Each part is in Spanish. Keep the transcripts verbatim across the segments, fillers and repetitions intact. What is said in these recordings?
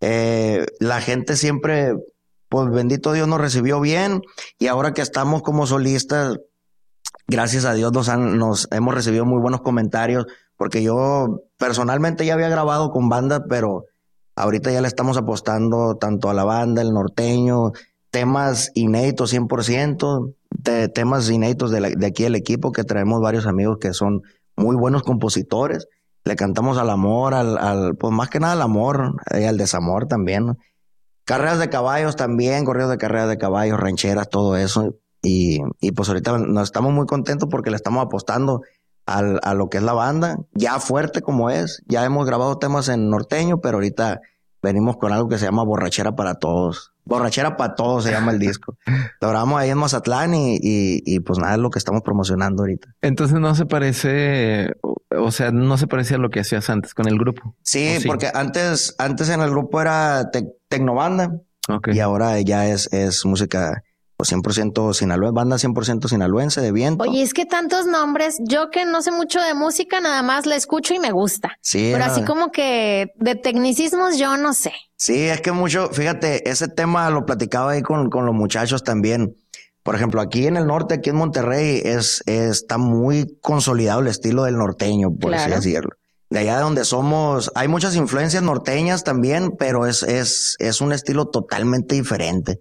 Eh, la gente siempre, pues bendito Dios, nos recibió bien. Y ahora que estamos como solistas, gracias a Dios nos, han, nos hemos recibido muy buenos comentarios. Porque yo personalmente ya había grabado con banda, pero ahorita ya le estamos apostando tanto a la banda, el norteño, temas inéditos cien por ciento, te, temas inéditos de, la, de aquí del equipo, que traemos varios amigos que son muy buenos compositores. Le cantamos al amor, al, al pues más que nada al amor y al desamor también, ¿no? Carreras de caballos también, corridos de carreras de caballos, rancheras, todo eso. Y, y pues ahorita nos estamos muy contentos porque le estamos apostando al, a lo que es la banda, ya fuerte como es. Ya hemos grabado temas en norteño, pero ahorita venimos con algo que se llama Borrachera para Todos. Borrachera para Todos se llama el disco. Lo grabamos ahí en Mazatlán y, y, y pues nada, es lo que estamos promocionando ahorita. Entonces no se parece, o sea, no se parece a lo que hacías antes con el grupo. Sí, sí? porque antes, antes en el grupo era te, tecnobanda, okay, y ahora ya es, es música cien por ciento sinaloense, banda cien por ciento sinaloense de viento. Oye, es que tantos nombres, yo que no sé mucho de música, nada más la escucho y me gusta. Sí. Pero no. así como que de tecnicismos yo no sé. Sí, es que mucho, fíjate, ese tema lo platicaba ahí con, con los muchachos también. Por ejemplo, aquí en el norte, aquí en Monterrey, es, es está muy consolidado el estilo del norteño, por claro, así decirlo. De allá de donde somos, hay muchas influencias norteñas también, pero es, es, es un estilo totalmente diferente.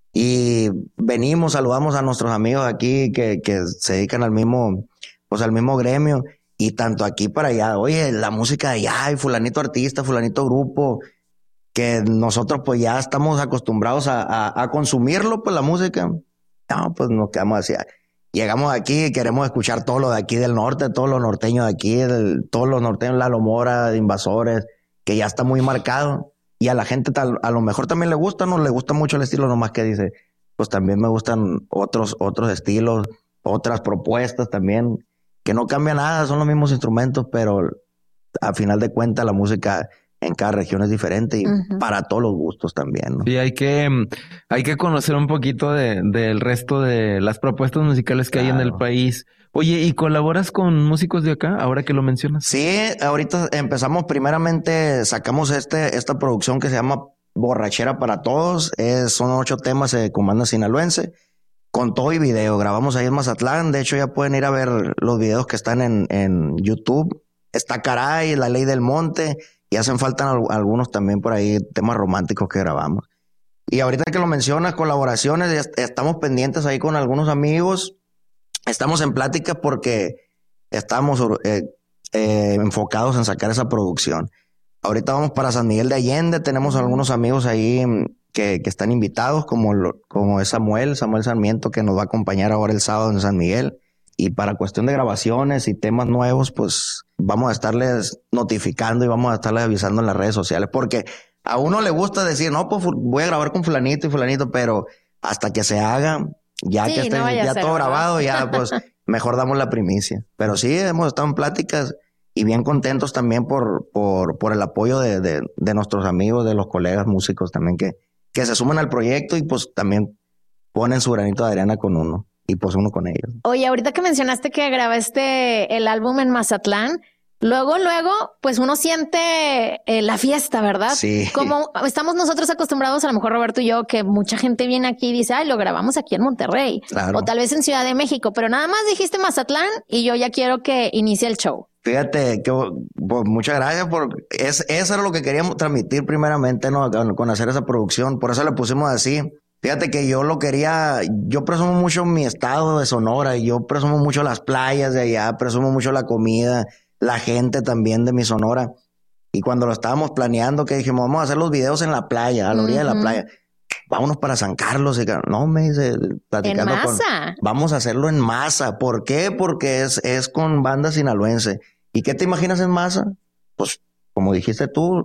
Y venimos, saludamos a nuestros amigos aquí que, que se dedican al mismo, pues al mismo gremio, y tanto aquí para allá, oye, la música de allá, y fulanito artista, fulanito grupo, que nosotros pues ya estamos acostumbrados a, a, a consumirlo, pues la música, no, pues nos quedamos así. Llegamos aquí y queremos escuchar todo lo de aquí del norte, todos los norteños de aquí, del, todos los norteños, Lalo Mora, de Invasores, que ya está muy marcado. Y a la gente tal, a lo mejor también le gusta, no le gusta mucho el estilo, nomás que dice, pues también me gustan otros, otros estilos, otras propuestas también, que no cambia nada, son los mismos instrumentos, pero a final de cuentas la música en cada región es diferente y uh-huh, para todos los gustos también, ¿no? Sí, hay que, hay que conocer un poquito de, del resto de las propuestas musicales que claro, hay en el país. Oye, ¿y colaboras con músicos de acá, ahora que lo mencionas? Sí, ahorita empezamos, primeramente sacamos este, esta producción que se llama Borrachera para Todos. Es, son ocho temas eh, con banda sinaloense, con todo y video. Grabamos ahí en Mazatlán. De hecho, ya pueden ir a ver los videos que están en, en YouTube. Está Caray, La Ley del Monte, y hacen falta algunos también por ahí, temas románticos que grabamos. Y ahorita que lo mencionas, colaboraciones, estamos pendientes ahí con algunos amigos. Estamos en plática porque estamos eh, eh, enfocados en sacar esa producción. Ahorita vamos para San Miguel de Allende, tenemos algunos amigos ahí que, que están invitados, como, lo, como es Samuel, Samuel Sarmiento, que nos va a acompañar ahora el sábado en San Miguel. Y para cuestión de grabaciones y temas nuevos, pues vamos a estarles notificando y vamos a estarles avisando en las redes sociales, porque a uno le gusta decir, no, pues voy a grabar con fulanito y fulanito, pero hasta que se haga... Ya sí, que esté no ya todo grabado, ya pues mejor damos la primicia. Pero sí, hemos estado en pláticas y bien contentos también por, por, por el apoyo de, de, de nuestros amigos, de los colegas músicos también que, que se suman al proyecto y pues también ponen su granito de arena con uno y pues uno con ellos. Oye, ahorita que mencionaste que grabaste el álbum en Mazatlán, luego, luego, pues uno siente eh, la fiesta, ¿verdad? Sí. Como estamos nosotros acostumbrados, a lo mejor Roberto y yo, que mucha gente viene aquí y dice, ay, lo grabamos aquí en Monterrey. Claro. O tal vez en Ciudad de México, pero nada más dijiste Mazatlán y yo ya quiero que inicie el show. Fíjate, que pues, muchas gracias por... Es, eso era lo que queríamos transmitir primeramente, ¿no? Con hacer esa producción, por eso le pusimos así. Fíjate que yo lo quería... Yo presumo mucho mi estado de Sonora, y yo presumo mucho las playas de allá, presumo mucho la comida... la gente también de mi Sonora. Y cuando lo estábamos planeando, que dijimos, vamos a hacer los videos en la playa, a la orilla uh-huh, de la playa. Vámonos para San Carlos. Y no, me dice, platicando en masa. Con, vamos a hacerlo en masa. ¿Por qué? Porque es, es con banda sinaloense. ¿Y qué te imaginas en masa? Pues, como dijiste tú,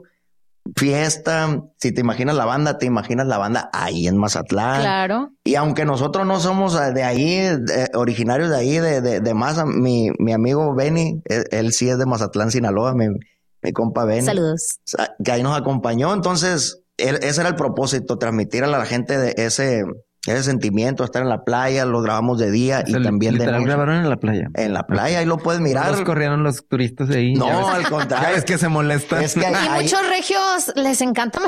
fiesta. Si te imaginas la banda, te imaginas la banda ahí en Mazatlán. Claro. Y aunque nosotros no somos de ahí, de, originarios de ahí, de, de, de Maza, mi, mi amigo Benny, él, él sí es de Mazatlán, Sinaloa, mi, mi compa Benny. Saludos. Que ahí nos acompañó. Entonces, él, ese era el propósito, transmitir a la gente de ese... ese sentimiento, estar en la playa, lo grabamos de día o y sea, también de noche. grabaron en la playa. En la playa, ahí lo puedes mirar. Los corrieron los turistas de ahí. No, al contrario. Es que se molestan. Es que hay, y hay... muchos regios les encanta